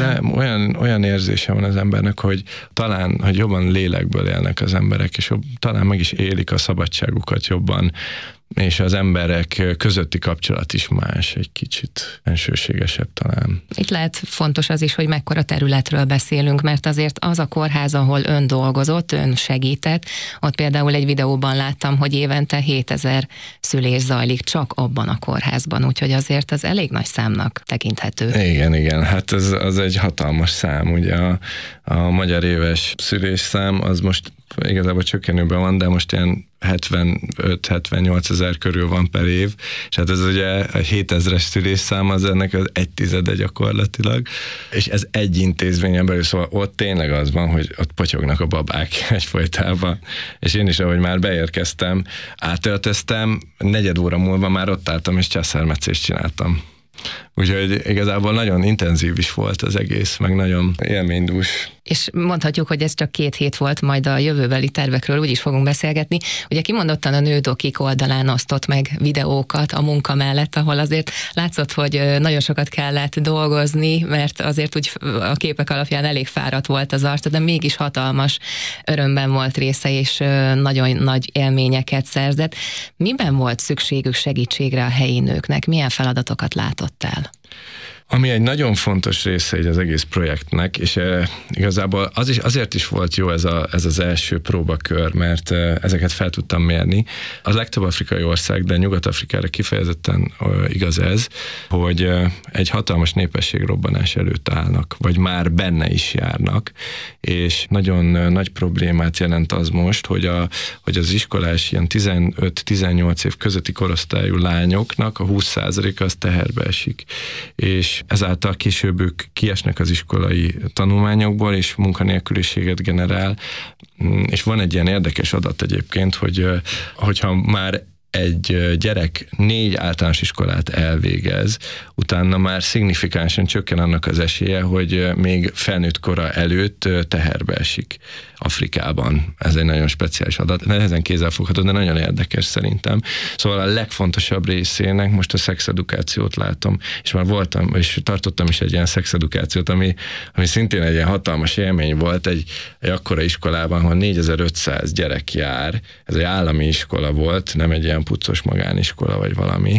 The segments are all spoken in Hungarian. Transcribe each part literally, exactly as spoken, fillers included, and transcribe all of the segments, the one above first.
De olyan, olyan érzése van az embernek, hogy talán, hogy jobban lélekből élnek az emberek, és jobb, talán meg is élik a szabadságukat jobban, és az emberek közötti kapcsolat is más, egy kicsit ensőségesebb talán. Itt lehet fontos az is, hogy mekkora területről beszélünk, mert azért az a kórház, ahol ön dolgozott, ön segített, ott például egy videóban láttam, hogy évente hétezer szülés zajlik csak abban a kórházban, úgyhogy azért az elég nagy számnak tekinthető. Igen, igen, hát ez az egy hatalmas szám, ugye a, a magyar éves szülésszám az most igazából csökkenőben van, de most ilyen hetvenöt-hetvennyolc ezer körül van per év, és hát ez ugye a hétezres szülésszám az ennek az egy tizede gyakorlatilag, és ez egy intézményen belül, szóval ott tényleg az van, hogy ott potyognak a babák egyfolytában, és én is, ahogy már beérkeztem, átöltöztem, negyed óra múlva már ott álltam, és császármetszést csináltam. Úgyhogy igazából nagyon intenzív is volt az egész, meg nagyon élménydús. És mondhatjuk, hogy ez csak két hét volt, majd a jövőbeli tervekről úgyis fogunk beszélgetni. Ugye kimondottan a Nődokik oldalán osztott meg videókat a munka mellett, ahol azért látszott, hogy nagyon sokat kellett dolgozni, mert azért úgy a képek alapján elég fáradt volt az arca, de mégis hatalmas örömben volt része, és nagyon nagy élményeket szerzett. Miben volt szükségük segítségre a helyi nőknek? Milyen feladatokat látott el? Ami egy nagyon fontos része egy az egész projektnek, és e, igazából az is, azért is volt jó ez, a, ez az első próbakör, mert e, ezeket fel tudtam mérni. A legtöbb afrikai ország, de Nyugat-Afrikára kifejezetten e, igaz ez, hogy e, egy hatalmas népességrobbanás előtt állnak, vagy már benne is járnak, és nagyon e, nagy problémát jelent az most, hogy, a, hogy az iskolás ilyen tizenöt-tizennyolc év közötti korosztályú lányoknak a húsz százaléka az teherbe esik, és ezáltal később ők kiesnek az iskolai tanulmányokból, és munkanélküliséget generál, és van egy ilyen érdekes adat egyébként, hogy hogyha már egy gyerek négy általános iskolát elvégez, utána már szignifikánsan csökken annak az esélye, hogy még felnőtt kora előtt teherbe esik Afrikában. Ez egy nagyon speciális adat, nehezen kézzelfogható, de nagyon érdekes szerintem. Szóval a legfontosabb részének most a szexedukációt látom, és már voltam, és tartottam is egy ilyen szexedukációt, ami, ami szintén egy ilyen hatalmas élmény volt, egy, egy akkora iskolában, ahol négyezer-ötszáz gyerek jár, ez egy állami iskola volt, nem egy ilyen puccos magániskola, vagy valami,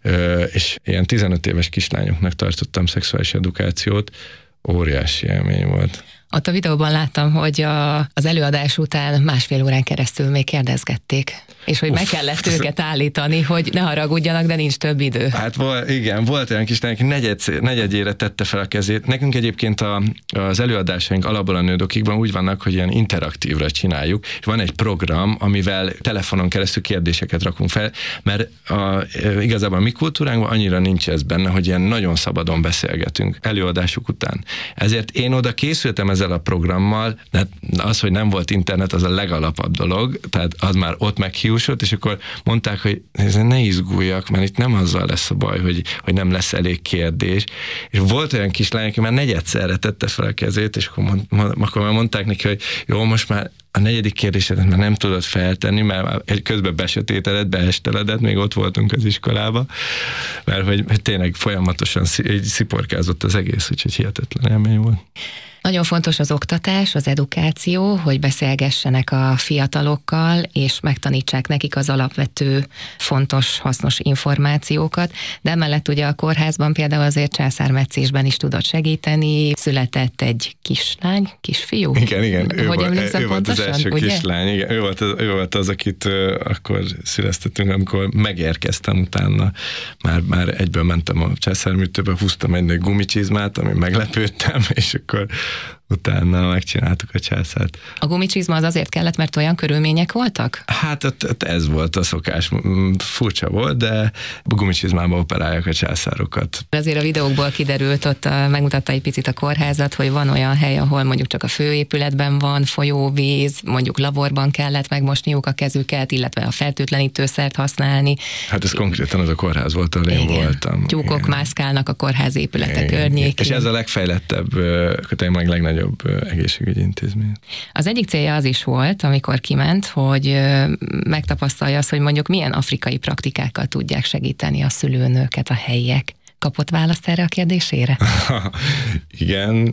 és ilyen tizenöt éves kislányoknak tartottam szexuális edukációt, óriási élmény volt. Ott a videóban láttam, hogy a, az előadás után másfél órán keresztül még kérdezgették, és hogy Uff. meg kellett őket állítani, hogy ne haragudjanak, de nincs több idő. Hát vol, igen, volt olyan kislány, aki negyed, negyedjére tette fel a kezét. Nekünk egyébként a, az előadásaink alapból a Nődokikban úgy vannak, hogy ilyen interaktívra csináljuk, és van egy program, amivel telefonon keresztül kérdéseket rakunk fel, mert a, igazából a mi kultúránkban annyira nincs ez benne, hogy ilyen nagyon szabadon beszélgetünk előadásuk után. Ezért én oda készültem ezzel a programmal, de az, hogy nem volt internet, az a legalapabb dolog, tehát az már ott meghiúsott, és akkor mondták, hogy ne izguljak, mert itt nem azzal lesz a baj, hogy, hogy nem lesz elég kérdés. És volt olyan kislány, aki már negyedszerre tette fel a kezét, és akkor, mond, akkor már mondták neki, hogy jó, most már a negyedik kérdésedet már nem tudod feltenni, mert közben besötétedett, beesteledett, még ott voltunk az iskolába, mert hogy, hogy tényleg folyamatosan sziporkázott az egész, úgyhogy hihetetlen élmény volt. Nagyon fontos az oktatás, az edukáció, hogy beszélgessenek a fiatalokkal, és megtanítsák nekik az alapvető, fontos, hasznos információkat, de emellett ugye a kórházban például azért császármetszésben is tudott segíteni, született egy kislány, kisfiú. Igen, igen, ő, hogy volt, ő volt az első ugye? kislány, igen, ő volt az, ő volt az akit uh, akkor szüleztettünk, amikor megérkeztem utána, már, már egyből mentem a császárműtőbe, húztam egy nagy gumicsizmát, ami meglepődtem, és akkor utána megcsináltuk a császárt. A gumicsizma az azért kellett, mert olyan körülmények voltak? Hát ott, ott ez volt a szokás. Furcsa volt, de a gumicsizmába operálják a császárokat. Azért a videókból kiderült, ott a, megmutatta egy picit a kórházat, hogy van olyan hely, ahol mondjuk csak a főépületben van folyóvíz, mondjuk laborban kellett megmosniuk a kezüket, illetve a fertőtlenítőszert használni. Hát ez konkrétan az a kórház volt, ahol én voltam. Tyúkok igen. mászkálnak a kórház épülete környékén. És ez a legfejlettebb, meg legnagyobb egészségügyi intézmény. Az egyik célja az is volt, amikor kiment, hogy megtapasztalja azt, hogy mondjuk milyen afrikai praktikákkal tudják segíteni a szülőnőket, a helyiek. Kapott választ erre a kérdésére? Igen,